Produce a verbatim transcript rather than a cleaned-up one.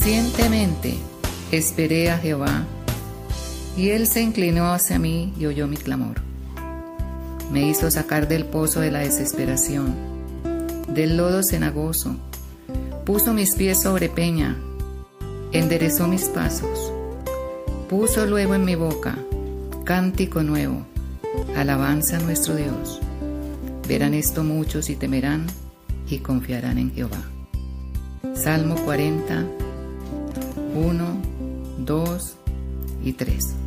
Pacientemente esperé a Jehová, y él se inclinó hacia mí y oyó mi clamor. Me hizo sacar del pozo de la desesperación, del lodo cenagoso, puso mis pies sobre peña, enderezó mis pasos, puso luego en mi boca cántico nuevo, alabanza a nuestro Dios. Verán esto muchos y temerán y confiarán en Jehová. Salmo cuarenta, uno, dos y tres.